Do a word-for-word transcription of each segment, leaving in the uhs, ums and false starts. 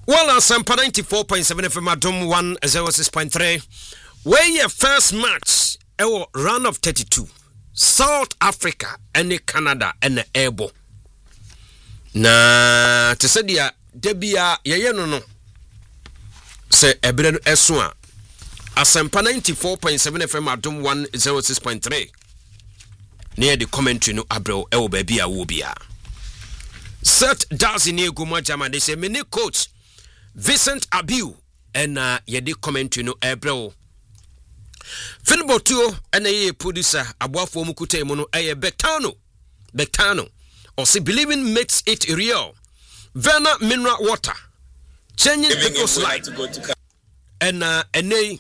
Well, Asampa ninety-four point seven F M Adom one oh six point three. Where your first match, our round of thirty-two. South Africa and Canada and the Ebo. Na te se dia debia ye no no. Se ebere no esua. Asampa ninety-four point seven F M Adom one oh six point three. Near the commentary no abro e wo ba bia wo bia. Set Dazi ne guma jama they say mini coach Vincent Abiu and uh, yedi commentary no ebro. Finbotuo and a producer Abuafo Mukute Mono a Betano Betano or see believing makes it real. Verna mineral water changing people's life and uh and a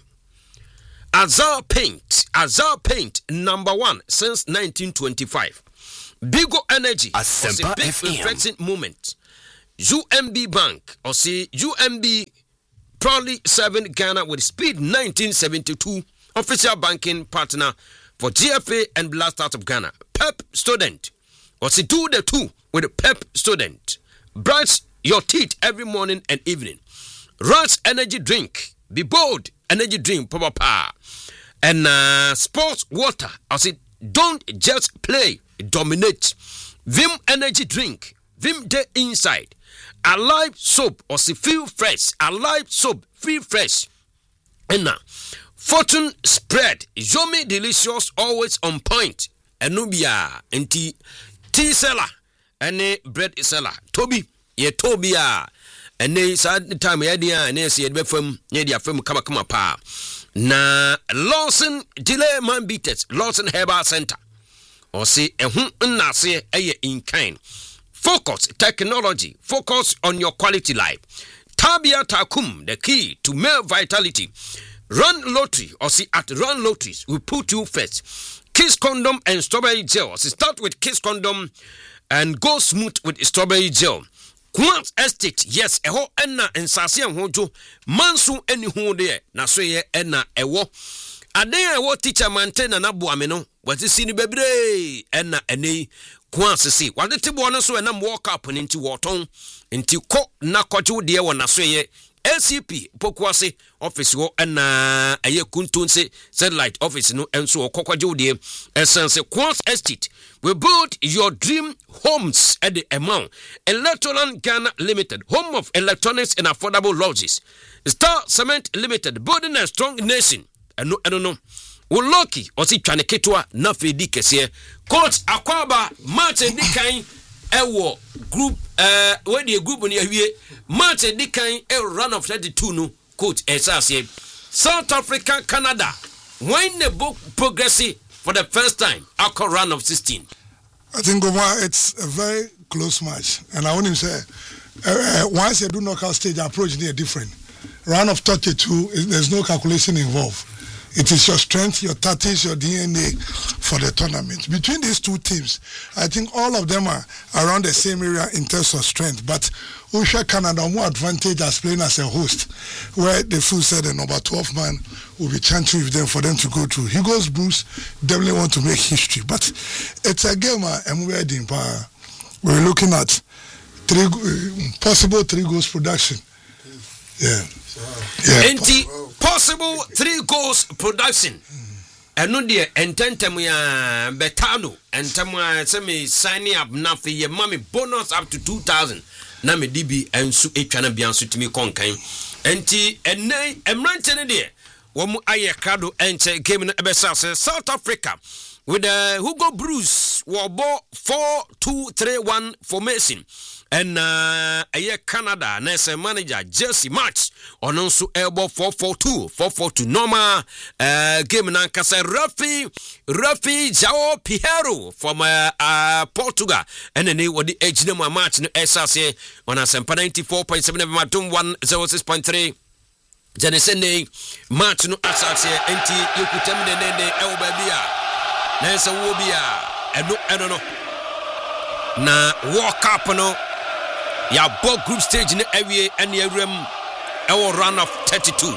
Azar paint Azar paint number one since nineteen twenty-five. Bigo Energy or see big reflecting moment. U M B Bank or see U M B proudly serving Ghana with speed nineteen seventy-two. Official banking partner for G F A and Blast Out of Ghana. Pep Student. Or see do the two with a Pep Student. Brush your teeth every morning and evening. Rush energy drink. Be bold. Energy drink. Papa pa. And uh, sports water. I say don't just play. Dominate. Vim energy drink. Vim the inside. Alive soap. Or see feel fresh. Alive soap. Feel fresh. And now. Fortune spread, yummy, delicious, always on point. Enubia, enti tea seller, ene bread seller. Toby, ye Tobia, ene sad time yedia, ene si yedbe fem, yedia fem kama kama pa. Na Lawson delay man beaters, Lawson Herbal Center. Or say ehun nase eye in kind. Focus technology, focus on your quality life. Tabia Takum, the key to male vitality. Run Lottery or see at Run Lotteries we put you first. Kiss condom and strawberry gel. So start with Kiss condom and go smooth with strawberry gel. Quant Estate, yes, a ho enna and sasi and hojo mansu any ho there. Na so ye enna ewo. Ade ewo teacher maintain na bu ameno. What is sini bebre enna ene Quant sisi. What the tibu na so enam walk up into waton into ko na koju de wo na so ye. L C P Pokwase office wo na aye kuntunse satellite office no enso okokwaje de essence Quant Estate we build your dream homes at the amount. Electoral Ghana Limited, home of electronics and affordable lodges. Star Cement Limited, building a strong nation. I know I don't know. We lucky or see Chaneketwa na fedi kese. Coach Akwaba Martin Dikan ewo group uh where the group on here match the kind a run of thirty-two no coach esase South Africa Canada win the book progressive for the first time after run of sixteen. I think Goma, it's a very close match and I want to say uh, uh, once you do knockout stage approach they are different. Round of thirty-two there's no calculation involved. It is your strength, your tactics, your D N A for the tournament. Between these two teams, I think all of them are around the same area in terms of strength. But Usha Canada more advantage as playing as a host, where the full said the number twelve man will be chanting with them for them to go through. Hugo's Bruce definitely want to make history, but it's a game. I'm wedding. We're looking at three uh, possible three goals production. Yeah, yeah. Possible. Possible three goals production. And no dear, and tentem ya betano, and tamwa semi signing up now for your mommy bonus up to two thousand. Name D B and su a chana biansu to me conkain. And T and nay, and ranting dear. One aye cado and came in Ebessa, South Africa with uh, Hugo Bruce, Wabo four two three one formation. And uh, a year Canada, Nessa manager Jesse Match on also elbow four four two, four four two Norma, uh, game Nankasa Rafi, Rafi Jao Piero from uh, uh, Portugal, and then they were the age number match in S R C on a Sampa ninety-four point seven Matum one oh six point three. Janesene match no S R C, N T, you could tell me the name de El Babia, Nessa Wobia, and no, I don't know. Na walk up no. Ya both group stage in the area and the room our run of thirty-two.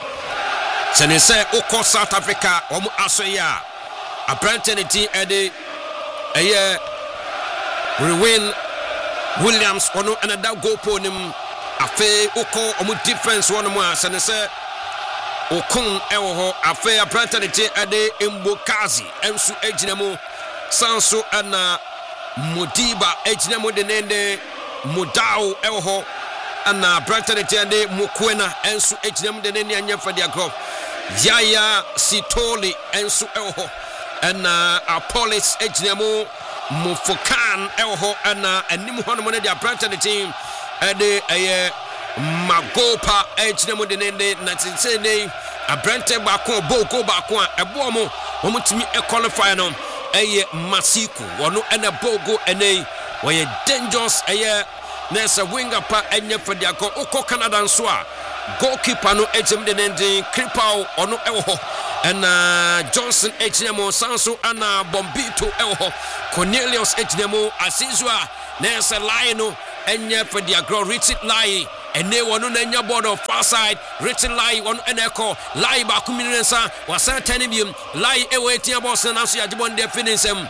So they say Oko South Africa omu asoya a brandity ede a year we win Williams ono another goal ponim afe oko omu defense one mo asane se okun ewo ho afe abranta de te ade Mbokazi ensu ejina mu sanso ana Modiba ejina mu de nende Mudao ewo ho ana abranta de te ade Mokwena ensu ejina mu de nende anyafa dia gro Yaya Sitoli ensu ewo ho ana Apollos ejina mu Mufokan ewo ho ana anim ho no mo de abranta de team ade eye Magopa ejina mu de nende na tsene abrante baako boko baako a ebo mo omutimi e qualify no eye Masiku wono ena bogo ene woye dangerous eye nessa winger pa enya fadi akọ ukọ Canada nso a goalkeeper no ejim de nende Kripau ono ewo ho ena Johnson ejina mo sanso ana Bombito ewo ho Cornelius ejina mo asizu a nessa line no enya fadi akọ Richard Lai ene wono na nya board of far side Richard Lai wono eneko Lai ba kuminensa wasan tanibim Lai ewo etia boss na so yagibon de finisem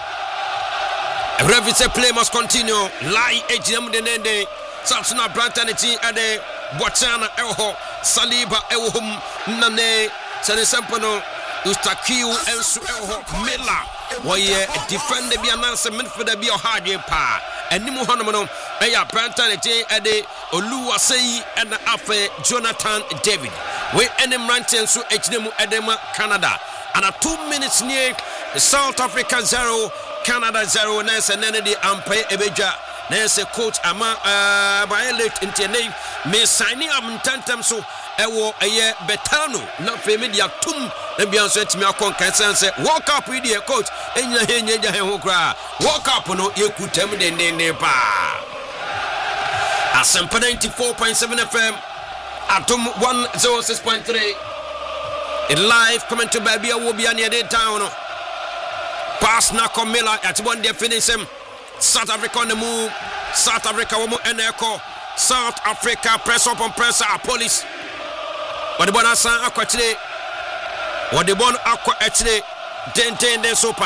every play must continue Lai ejinam de nende Samsona Brantanity ade Botswana ewo Saliba ewo hum nane sane sempono Ustakiu ensu ewo Mila woye defender bi ananse midfielder bi o hardie pa enimu honom no eya Brantanity ade Oluwaseyi and afe Jonathan David we enem ranten so ejinemu edema Canada and a two minutes near South Africa zero Canada zero nese nene di ampe ebeja nese coach ama uh, violate intene me signing am tantam so ewo eye Betano na fe media tum na bianso etimi akon kansan se World Cup we dey coach enya henya ja he ho kra World Cup no yekutam de ne pa Asempa ninety-four point seven F M Atom one oh six point three in live comment to baby will be near the town pass na Komila at one day finish him South Africa on the move South Africa woman and echo South Africa press up on press our police what the bona san aqua today what the bon aqua actually den den den super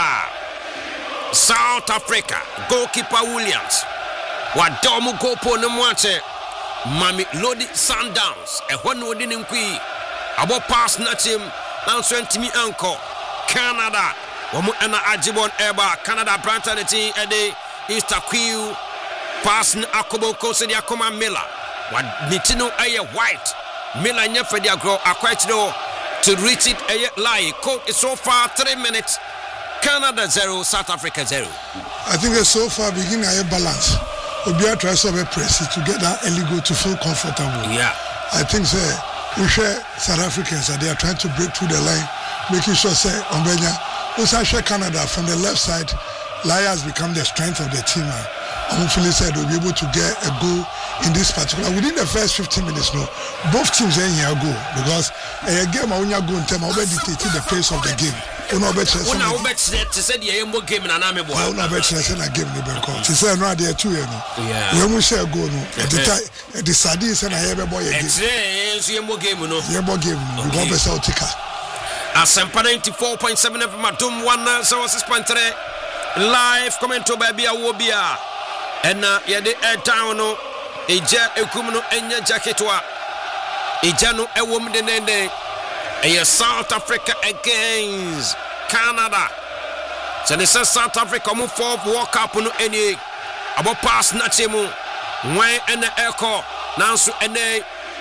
South Africa goalkeeper Williams what domu gopo no mwache Mami Lodi Sundowns e hon wodi nkwi abo pass na team na so ntimi anko Canada womu ena ajibon eba Canada Brantanity ede Easter Quill pass na akobo ko se dia koma Miller what nitino aye white Miller nya fedi agro akwachiro to reach it aye lie code is so far three minutes Canada zero South Africa zero I think it's so far beginning aye balance Obia tries to press it to get that early goal to feel comfortable. Yeah. I think say we share South Africans and they are trying to break through the line, making sure say Ombenya, also share Canada from the left side, Lions become the strength of the team. And hopefully said we'll be able to get a goal in this particular within the first fifteen minutes. No, both teams are here go because a game when you go in time already dictating the pace of the game. Una bet say una bet say said the yembo game na na me boy una bet say na game ni be call she say no dey two no yeah we mu share go no the time the sadi say na yebe boy game eh so yembo game no yembo game no go be Celtica Asempa ninety-four point seven F M Atom one oh six point three live comment to baby awobia and na ye de air town no eja ekum no enya jacketwa eja no ewom de nende a South Africa against Canada. So they say South Africa move forward World Cup no any about pass na chemu when and the echo now so any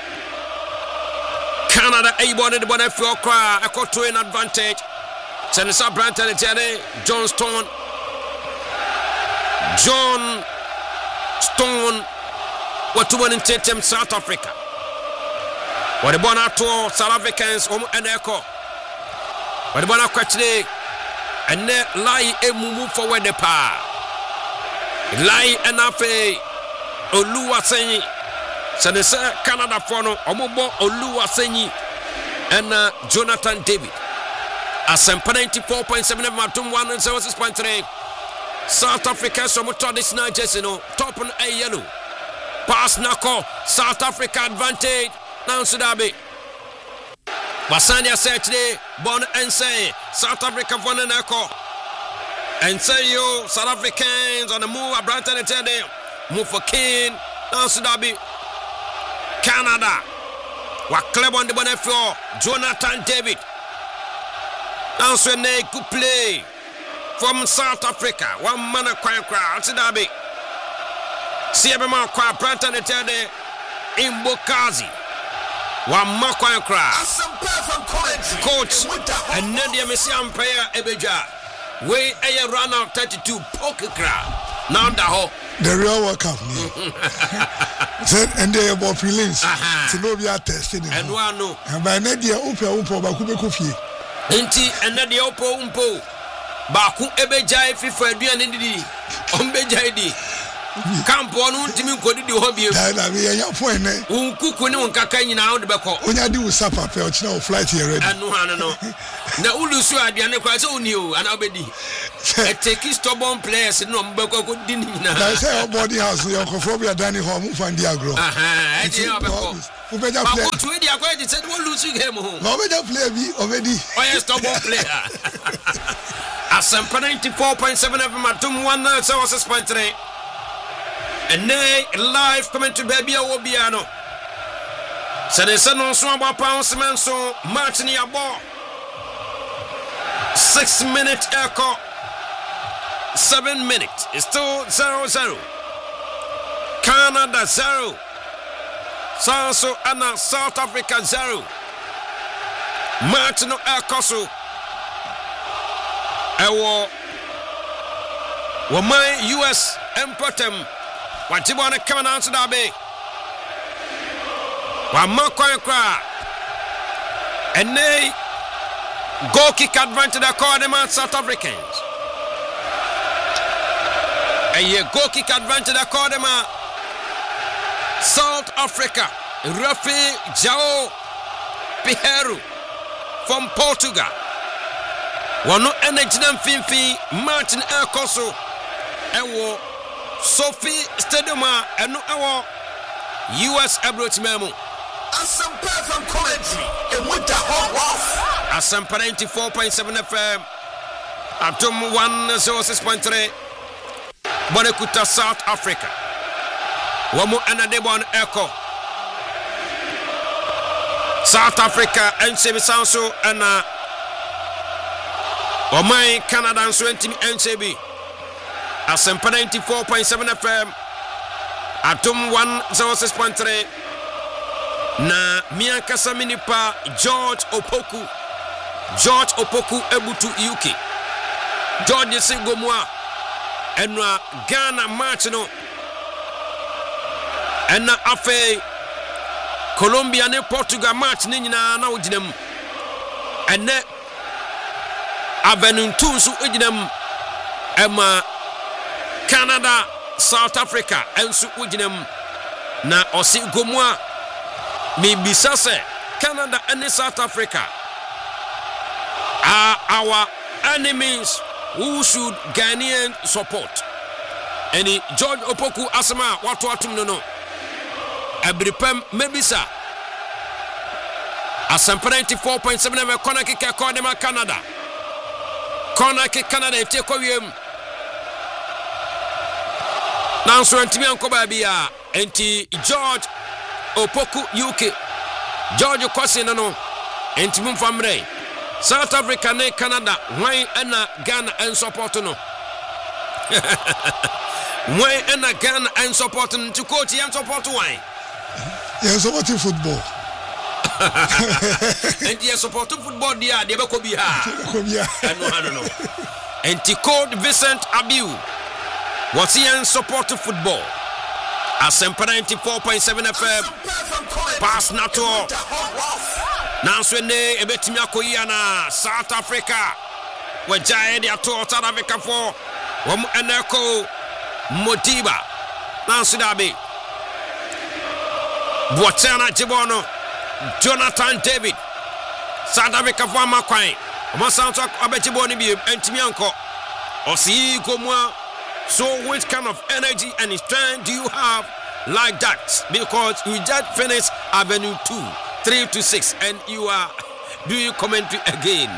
Canada able to the ball for cry echo to an advantage. So they say Branton Johnston John Stone what to win in Tatum South Africa. What the bona to South Africans um and echo. What the bona kwachile and ne lie e move forward the pa. Lie enafe Oluwaseyi. So they say Canada for no omobo Oluwaseyi and uh, Jonathan David. Asempa ninety-four point seven Matum one oh six point three. South Africa some traditional jersey no top on a yellow. Pass nako South Africa advantage. Now Sudabi Basania said today Bon and say South Africa for an echo and say you South Africans on the move Branton and tell them move for King now Sudabi Canada. Wa Clement de Bonefio, Jonathan David. Also a good play from South Africa. One man a quiet crowd. Sidabi. Siabema kwa Prantan Etede in Bokazi. One more quiet crowd. Coach and Nadia Messiam Paya Ebeja. Way a run out thirty-two poker crowd. Now the whole. The real World Cup. Said and they about feelings. To know we are testing. And one no. And by Nadia Upa Umpo Bakube Kofi. Inti and Nadia Upo Umpo. Baku Ebeja FIFA Dianidi. Ombejadi. Campo on Timmy Cody hobby. That we are your point. Unkuku no Kakani now the Bako. When I do supper, no flight here. And no, no. Now Ulusu Adiana Quaso knew and Abedi. I take his stubborn players and no Bako good dinner. I say our body house, your Cophobia Danny Home and Diagro. Aha, I did who better play? To the acquainted said, we'll lose him home. No better play me already. Oh, yes, stubborn player. Asampa ninety-four point seven F M at Tum one, so was a sponsor. And nay, live commentary baby Obiano. So they said no so about pounds man so Martin Yabo. Six minute echo. Seven minutes. It's still zero zero. Canada zero. Sanso Anna South Africa zero. Martin Ekosu. Ewo. Wamai U S Empertem. What you want to come and answer that be? One more coin cry. And they goal kick advantage according to South Africans. And ye goal kick advantage according to South Africa. Rafi Jao Piheru from Portugal. One no energy and Finfi Martin Ekosu. And Sophie Stadium and our U S Abroach Memo. Asampa from commentary and with the whole off. Asampa ninety-four point seven F M. Atom one oh six point three. Bonekuta, South Africa. Wamu Anadebon Echo. South Africa and Sebi Sanso and uh, Omai Canada and Swentim and Sebi. Asampa ninety-four point seven F M. Atom one oh six point three. Na Miankasa Minipa George Opoku. George Opoku Ebutu U K. George Singomwa. Enwa Ghana Martino. Enna Afe Colombia ne Portugal match ni nyina na ojinem. Enne Avenue two so ojinem. Emma Canada, South Africa, and so ojinem na osi gomwa mi bisase Canada and South Africa are our enemies who should Ghanaian support. Any George Opoku Asama watu watu mnono Abripem Mebisa Asampa ninety-four point seven F M corner kick Kodema Canada corner kick Canada take wiem now so antimi ankoba bia enti George Opoku U K George Kwasi no enti mfamre South Africa ne Canada why na Ghana and support no why na Ghana and support to coach and support why yeah supporting football and you support football dia dia be ko bi ha no no no enti code Vincent Abiu what's he and support football Asampa ninety-four point seven F M pass natural now so ne ebetimi akoyi na South Africa we jae dia to South Africa for wom eneko Modiba now so dabi Botswana Jibono Jonathan David South Africa for makwan o South Abetibo ni bi entimi anko osi komwa. So which kind of energy and strength do you have like that? Because we just finished Avenue two, three to six, and you are doing commentary again.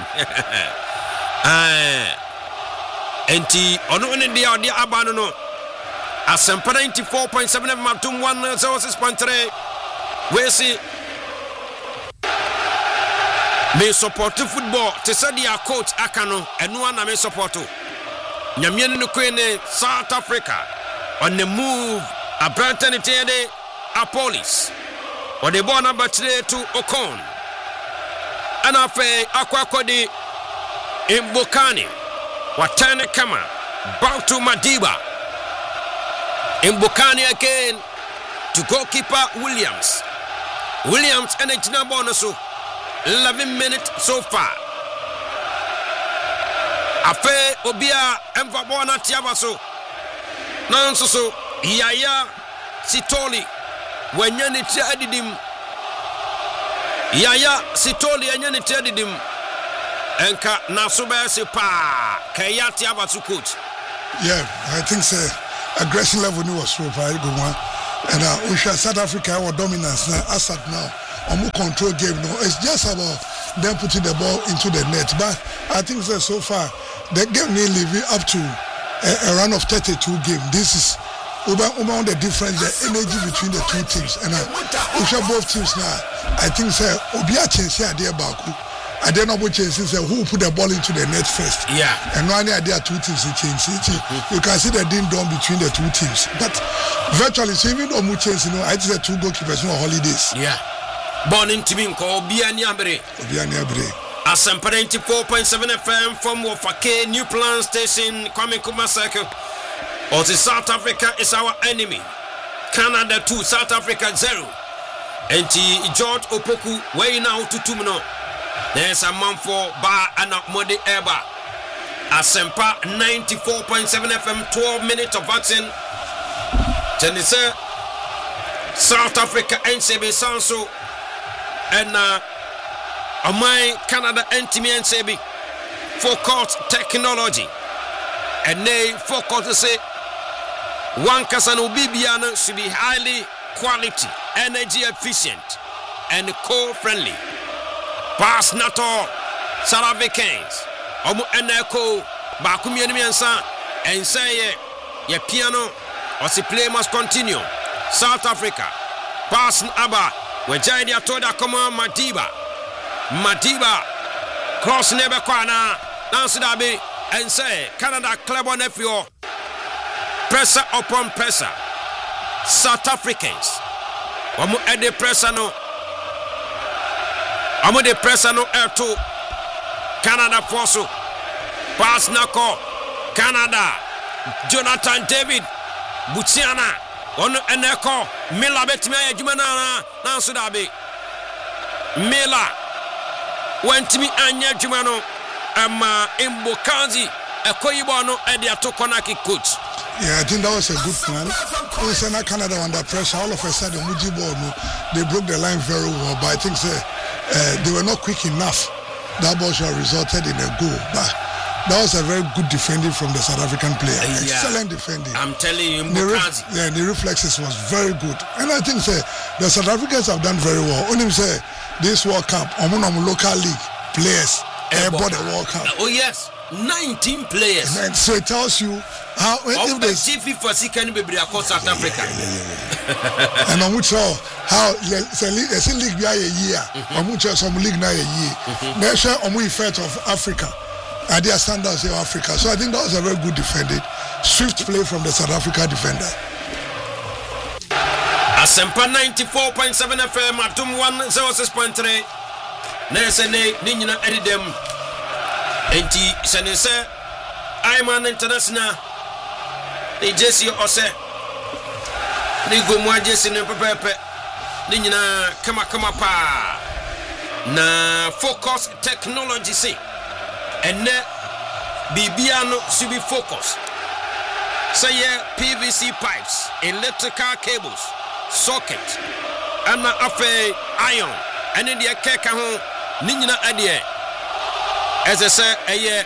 And the ono ne dia dia abano no. Asampa ninety-four point seven F M one oh six point three. we see me support football te say dia coach aka no eno ana me support nyame no queen South Africa on the move Abrante Tede Apolis or the ball number three to Ocon and afe akwa kodi Mbokani watane kama back to Madiba Mbokani again to goalkeeper Williams Williams and it's na bonus eleven minutes so far afe obia emfa bona tiaba so nanso so Yaya Sitoli wanyane ti adidim Yaya Sitoli anyane ti adidim enka nasoba se pa kaya tiaba so coach. Yeah, I think so aggression level ni was so very good one and uh, we should South Africa our dominance now as at now omu control game no it's just about them putting the ball into the net but I think so, so far the game nearly up to a, a run of thirty-two game. This is over over the difference the energy between the two teams and uh, we share both teams now. I think so obi a chance here there baku I don't know what chance is who put the ball into the net first. Yeah, and one there are two teams in change. Mm-hmm. You can see the ding dong between the two teams but virtually so even though much chance you know I think the two goalkeepers no holidays. Yeah, born in Tibin ko obi ani abre obi ani abre Asempa ninety-four point seven F M from Wofake New Plan Station, Kwame Nkrumah Circle. Or the South Africa is our enemy. Canada two, South Africa zero. And George Opoku way now to Tumno. There's a man for Bar and Modi Eba. Asempa ninety-four point seven F M, twelve minutes of action. Tenise South Africa N C B Sanso and uh Amai Canada N-T-M N C B Focus Technology and they focus to say one Kasano Bibiana should be highly quality, energy efficient and co-friendly. Pass Nato Saravicans Omu Eneko Bakumi Enemiansa and say ye piano or si play must continue. South Africa Pass Abba when Jaidia Toda Koma Madiba Madiba cross never kwana Nancy Dabi and say Canada club on F O pressure upon pressure South Africans Omu ede pressure no Omu de pressure no air two Canada force pass nako Canada Jonathan David Butiana Onu eneko Mila betime ajumana Nancy Dabi Mila went me anya jumano ama Mbokanzi ekoyibo no e dia to konaki coach. Yeah, I think that was a good plan. Also, now Canada under pressure, all of a sudden, Mujibo, no, they broke the line very well, but I think uh, uh, they were not quick enough. That ball should have resulted in a goal, but that was a very good defending from the South African player. Uh, yeah. Excellent defending. I'm telling you, the, ref- yeah, the reflexes was very good, and I think uh, the South Africans have done very well. Only say this World Cup, I'm on local league players, airborne the World Cup. Oh yes. nineteen players. And so it tells you how if the G F for second baby across South Africa. Yeah, yeah, yeah. And on which how how the league be a year. On which some league now a year. Measure on the effect of Africa. And their standards of Africa. So I think that was a very good defended. Swift play from the South Africa defender. Asempa ninety-four point seven F M Atum one oh six point three. Nesene Nina Edidem. Enti senese Iman International ni Jesse Ose ni gomwa Jesse ne pepepe ni nyina kama kama pa na Focus Technology say ene bibia no should be focus say P V C pipes, electrical cables, socket and afe iron ene de keka ho ni nyina ade as I say, a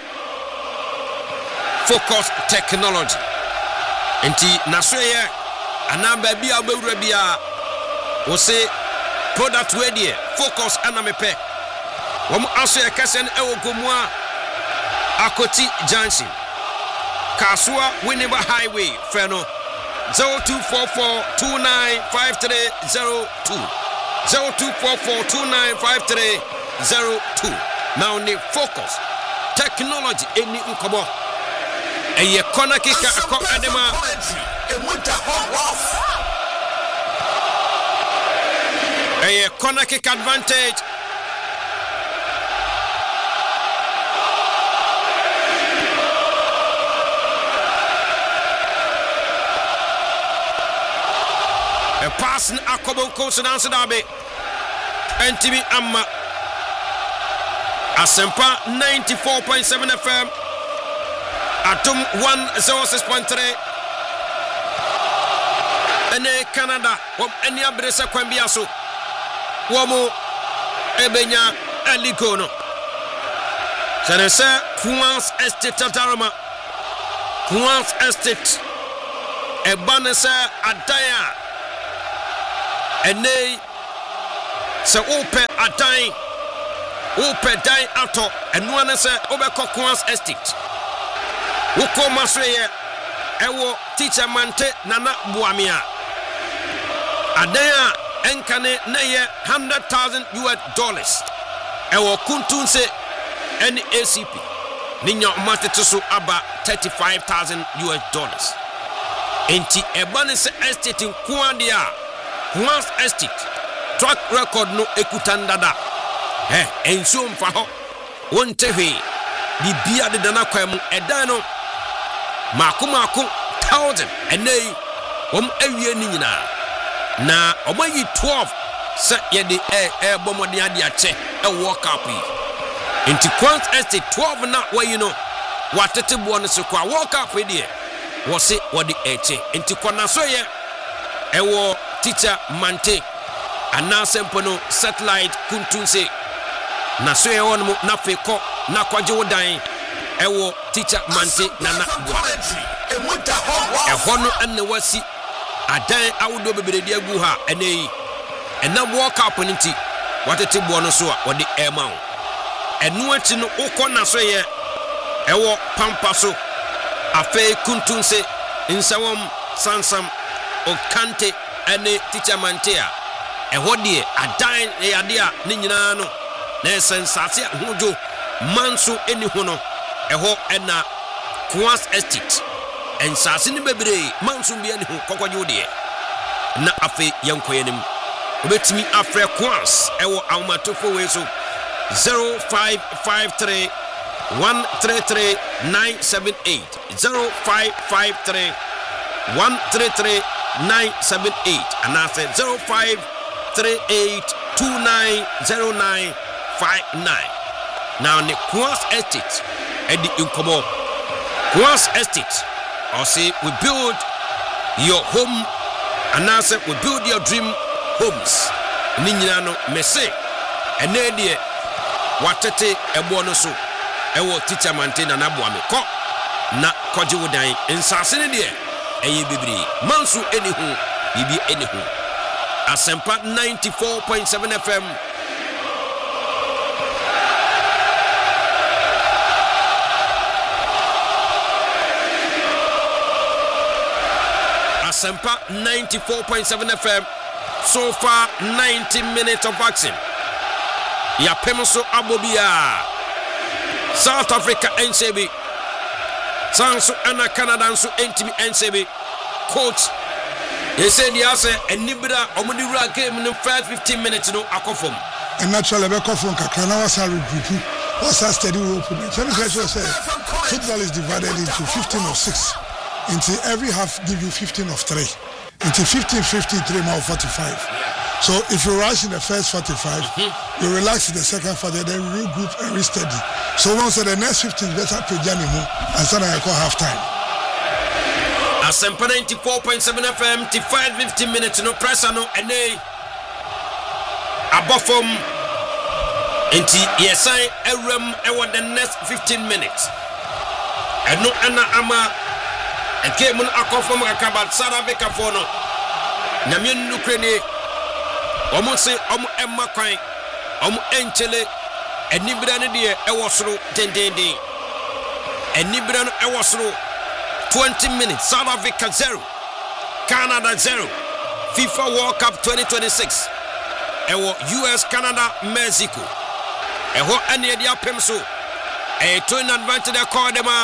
Focus Technology. Enti naswe anamba bia obewura bia wo say product we dey Focus anamepe. Wom aso e kase na ewo gomua Akoti Junction. Kasua Winneba Highway Freno zero two four four two nine five three zero two zero two four four two nine five three zero two. Now the focus technology any unkobo. Eye corner kick akọ adema. Eye corner kick advantage. A pass in Akobo Coast and Ansadabe. N T V Amma Asempa ninety-four point seven F M. Atom one oh six point three. Ene Canada. Wom eni abresa kwambiaso. Womo ebenya elikono. Senese Queen's Estate Tarama. Queen's Estate. Ebanesa Adaya. Ene se open adan open dan ato enu ane se obekọ Queen's Estate woko masreye ewo teacher mante nana buamia adan a enkane na ye one hundred thousand U S dollars ewo kuntunse any A C P ninya matete so aba thirty-five thousand U S dollars enti ebane se estate nkuandia Queen's Estate track record no ekutandada eh enso mfa ho wonte hwe bibia de dana kwam edan no mako mako thousand enei wom awie ni nyina na omayi twelve se ye de eh eh bomode ade ache e work up yi enti Queen's Estate twelve na wa you know watete bo no se kwa work up e de wo se wo de eche enti kona so ye ewo teacher mante anasempono satellite kuntunse na so ye won mu na feko na kwaje wodan ewo teacher mante na na bua e hono enne wasi adan awdo beberedi agu ha enei enam work up nti watete bo no so a wode ema wo enu achi no ukọ na so ye ewo pampa so afa kuntunse insawom sansam okante ene teacher mantea eho de adan yade a ne nyina no na sensase hojo manso eni ho no eho ena Queen's Estate ensase ne bebre manso bia ne ho kokwaje de na afi yankoyenim obetimi afre Queen's ewo awmatofo we so zero five five three one three three nine seven eight zero five five three one three three nine seven eight and I said zero five three eight two nine zero nine five nine. Now the Queen's Estate at the Incomo Queen's Estate or say we build your home and I said we build your dream homes Ninjano Messe and Nadia Watete a bonus ewo teacher maintain and abuame ko na kwaje wodan nsase de eye bibiri mansu enihu bibi enihu Asempa ninety-four point seven F M Asempa ninety-four point seven F M. So far ninety minutes of action. Ya Pemoso Abobia South Africa N C B Sansu ana Canada nso entimi N C B coach he said yes enibra omudura game in the first fifteen minutes no akofom and naturally be kofom kakra na wasa regroup wasa steady open so the question say football is divided into fifteen of six into every half give you fifteen of three into fifteen fifty-three more forty-five. So if you rush in the first forty-five, mm-hmm. you relax in the second forty, then you regroup and restudy. So once the next fifteen better play Janimo and so I call half time. Asempa ninety-four point seven F M, five fifteen minutes, no pressure, no and they above from Inti yes I rem ewa the next fifteen minutes. And no Anna Ama and came on Akofom Akabat South Africa for no Namian Ukraine. Omo se omo emma kwan omo enchele enibra ne de ewosoro dendende enibra no ewosoro twenty minutes South Africa zero Canada zero FIFA World Cup twenty twenty-six ewo U S Canada Mexico eho ene dia pem so e twin advantage e call them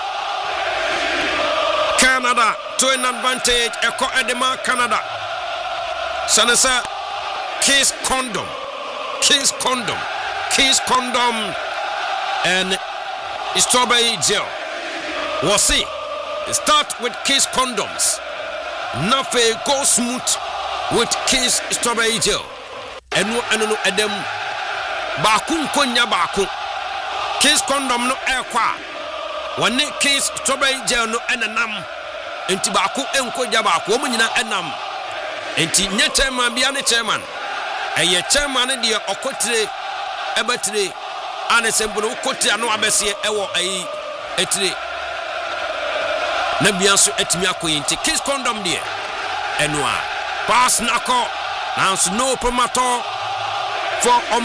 Canada twin advantage e call edema Canada sanasa Kiss condom Kiss condom Kiss condom and strawberry gel we'll see start with Kiss condoms nafe go smooth with Kiss strawberry gel enu enu no edem ba ku nkonya ba ku Kiss condom no ekwa wone Kiss strawberry gel no enanam enti ba ku enkoja ba ku omu nyina enam enti nye chairman bia ne chairman eye chairman de okotire ebatire ane sembuno okotire ano abese ewo ayi etire na bia so etimi akoyi enti Kiss condom de enu a pass nako nanso no promoter for